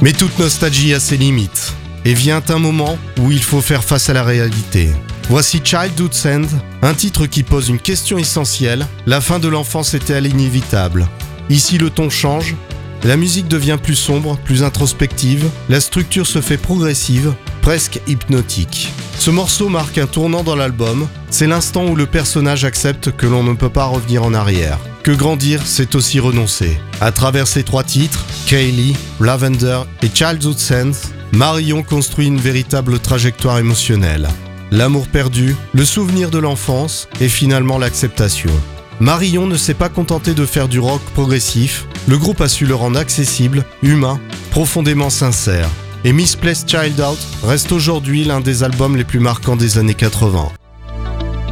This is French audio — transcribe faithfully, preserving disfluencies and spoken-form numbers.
Mais toute nostalgie a ses limites. Et vient un moment où il faut faire face à la réalité. Voici Childhood Sand, un titre qui pose une question essentielle. La fin de l'enfance était-elle inévitable ? Ici le ton change, la musique devient plus sombre, plus introspective, la structure se fait progressive, presque hypnotique. Ce morceau marque un tournant dans l'album, c'est l'instant où le personnage accepte que l'on ne peut pas revenir en arrière. Que grandir, c'est aussi renoncer. À travers ces trois titres, Kaylee, Lavender et Childhood Sand, Marion construit une véritable trajectoire émotionnelle. L'amour perdu, le souvenir de l'enfance et finalement l'acceptation. Marion ne s'est pas contentée de faire du rock progressif, le groupe a su le rendre accessible, humain, profondément sincère. Et Misplaced Childhood reste aujourd'hui l'un des albums les plus marquants des années quatre-vingts.